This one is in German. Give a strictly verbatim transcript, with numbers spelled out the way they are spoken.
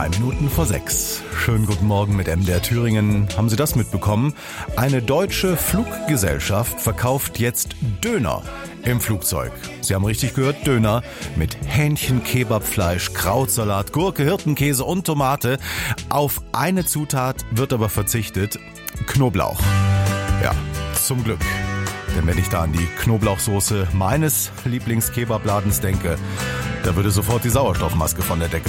Drei Minuten vor sechs. Schönen guten Morgen mit M D R Thüringen. Haben Sie das mitbekommen? Eine deutsche Fluggesellschaft verkauft jetzt Döner im Flugzeug. Sie haben richtig gehört, Döner mit Hähnchen, Kebabfleisch, Krautsalat, Gurke, Hirtenkäse und Tomate. Auf eine Zutat wird aber verzichtet: Knoblauch. Ja, zum Glück. Denn wenn ich da an die Knoblauchsoße meines Lieblingskebabladens denke, da würde sofort die Sauerstoffmaske von der Decke